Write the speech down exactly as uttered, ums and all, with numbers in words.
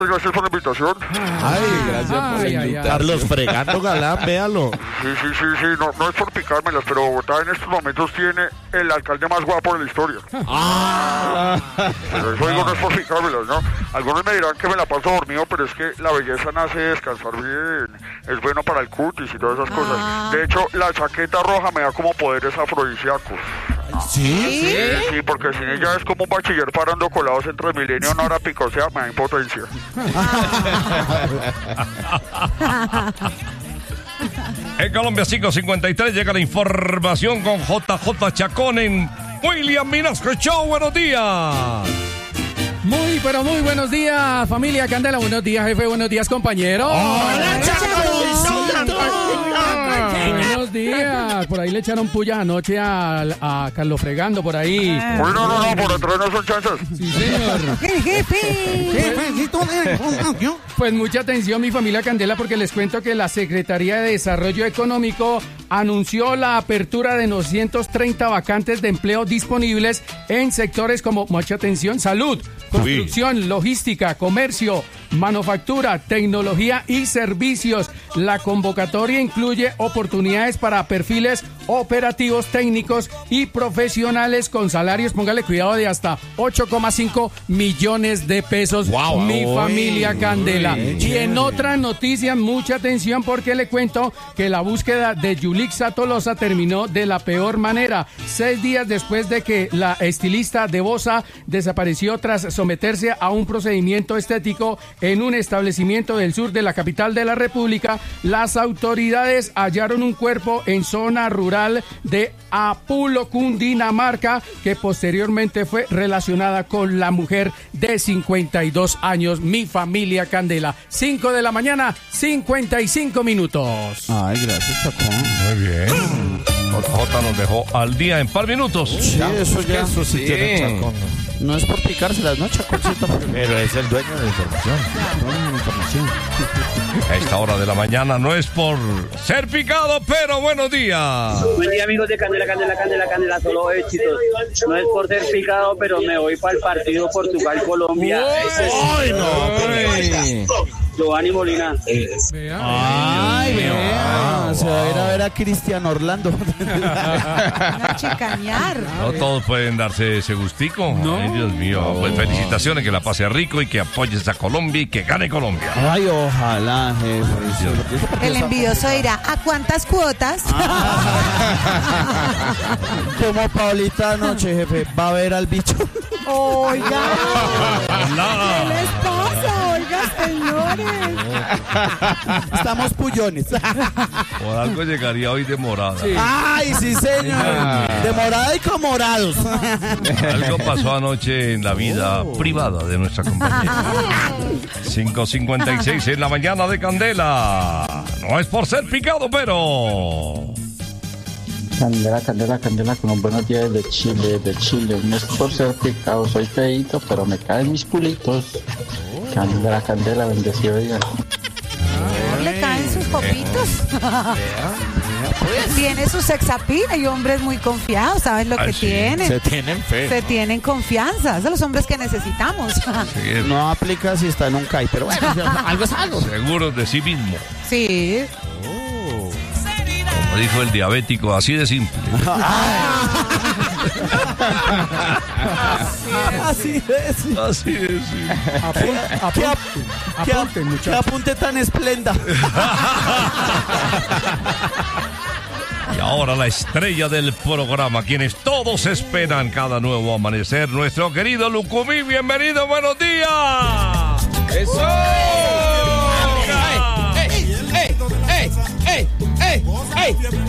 Gracias por la invitación. Ay, gracias por la invitación. Carlos Fregando Galán, véalo. Sí, sí, sí, sí, no, no es por picármelas, pero Bogotá en estos momentos tiene el alcalde más guapo de la historia. Ah. Pero eso digo, no es por picármelas, ¿no? Algunos me dirán que me la paso dormido, pero es que la belleza nace de descansar bien. Es bueno para el cutis y todas esas cosas. De hecho, la chaqueta roja me da como poderes afrodisíacos. ¿Sí? Sí, sí, porque sin ella es como un bachiller parando colados entre el milenio, una hora picosea, me da impotencia. En Colombia cinco cincuenta y tres llega la información con J J Chacón en William Minasco Show. Buenos días. Muy, pero muy buenos días, familia Candela. Buenos días, jefe. Buenos días, compañero. ¡Hola, Buenos días. Por ahí le echaron pullas anoche a, a Carlos Fregando, por ahí. Bueno, no, no, por atrás no son chances. Sí, señor. Pues mucha atención, mi familia Candela, porque les cuento que la Secretaría de Desarrollo Económico anunció la apertura de doscientas treinta vacantes de empleo disponibles en sectores como, mucha atención, salud, construcción, Uy. logística, comercio, manufactura, tecnología y servicios. La convocatoria incluye oportunidades para perfiles operativos, técnicos y profesionales con salarios, póngale cuidado, de hasta ocho coma cinco millones de pesos. Wow, mi uy, familia Candela. Uy, y en otras noticias, mucha atención, porque le cuento que la búsqueda de Yulixa Tolosa terminó de la peor manera. Seis días después de que la estilista de Bosa desapareció tras someterse a un procedimiento estético en un establecimiento del sur de la capital de la República, las autoridades hallaron un cuerpo en zona rural de Apulo, Cundinamarca, que posteriormente fue relacionada con la mujer de cincuenta y dos años. Mi familia Candela. cinco de la mañana, cincuenta y cinco minutos. Ay, gracias, Chacón. Muy bien. J J nos dejó al día en par minutos. Sí, eso ya. Eso sí, sí. tiene Chacón. No es por picárselas, ¿no, Chaconcito? Pero es el dueño de la información. Dueño de la información. A esta hora de la mañana no es por ser picado, pero buenos días. Buen día, amigos de Candela, Candela, Candela, Candela, solo éxitos. No es por ser picado, pero me voy para el partido Portugal-Colombia. ¡Ay, no! Giovanni Molina. Ay, vea. Se va a ir a ver a Cristiano Orlando. A chicañar. No todos pueden darse ese gustico. No. Ay, Dios mío. Pues felicitaciones, que la pase rico y que apoyes a Colombia y que gane Colombia. Ay, ojalá, jefe. El envidioso dirá, ¿a cuántas cuotas? Como Paulita anoche, jefe, va a ver al bicho. Oiga, Hola. ¿qué les pasa? Oiga, señores. Estamos pullones. Por algo llegaría hoy de morada. Sí. Ay, sí, señor. De morada y con morados. Algo pasó anoche en la vida privada de nuestra compañera. cinco cincuenta y seis en la mañana de Candela. No es por ser picado, pero... Candela, Candela, Candela, con los buenos días de Chile, de Chile. No es por ser picado, soy feíto, pero me caen mis culitos. Candela, Candela, bendecido día. ¿Le caen sus copitos? Tiene su sexapil. Hay hombres muy confiados, ¿saben lo que Ay, sí. tienen? Se tienen fe. Se tienen confianza. Es de los hombres que necesitamos. Sí, No aplica si está en un C A I, pero bueno, algo es algo. seguros de sí mismo. Sí. Como dijo el diabético, así de simple. Así es. Así de simple. ¿Qué, ap- qué, ap- qué apunte tan esplenda? Y ahora la estrella del programa, quienes todos esperan cada nuevo amanecer, nuestro querido Lucumí. Bienvenido, buenos días. ¡Eso! ¡Ey, ey, ey, ey, ey, ey!